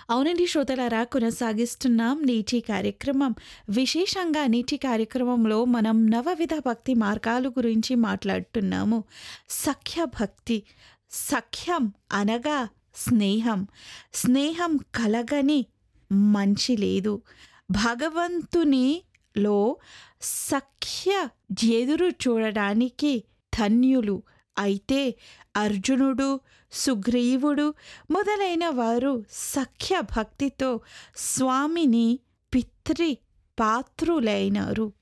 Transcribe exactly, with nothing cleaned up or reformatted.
అవునండి శ్రోతలారా, కొనసాగిస్తున్నాం నేటి కార్యక్రమం. విశేషంగా నేటి కార్యక్రమంలో మనం నవవిధ భక్తి మార్గాలు గురించి మాట్లాడుతున్నాము. సఖ్య భక్తి. సఖ్యం అనగా స్నేహం. స్నేహం కలగని మనిషి లేదు. భగవంతునిలో సఖ్య ఎదురు చూడడానికి ధన్యులు. అయితే అర్జునుడు, సుగ్రీవుడు మొదలైన వారు సఖ్య భక్తితో స్వామిని పితృ పాత్రులైనారు.